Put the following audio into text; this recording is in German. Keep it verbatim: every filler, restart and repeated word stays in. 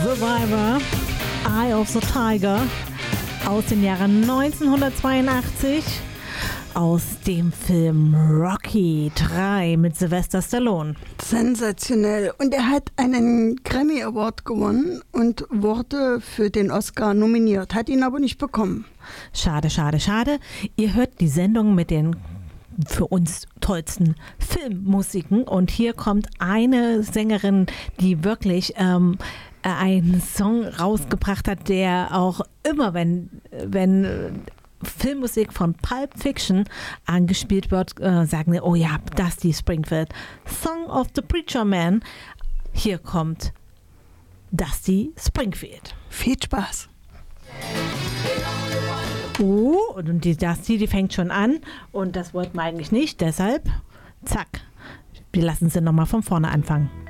Survivor, Eye of the Tiger aus dem Jahre neunzehnhundertzweiundachtzig aus dem Film Rocky drei mit Sylvester Stallone. Sensationell. Und er hat einen Grammy Award gewonnen und wurde für den Oscar nominiert, hat ihn aber nicht bekommen. Schade, schade, schade. Ihr hört die Sendung mit den für uns tollsten Filmmusiken und hier kommt eine Sängerin, die wirklich ähm, einen Song rausgebracht hat, der auch immer, wenn, wenn Filmmusik von Pulp Fiction angespielt wird, äh, sagen wir, oh ja, Dusty Springfield. Song of the Preacher Man. Hier kommt Dusty Springfield. Viel Spaß. Oh, und die Dusty, die fängt schon an und das wollten wir eigentlich nicht, deshalb, zack, wir lassen sie nochmal von vorne anfangen.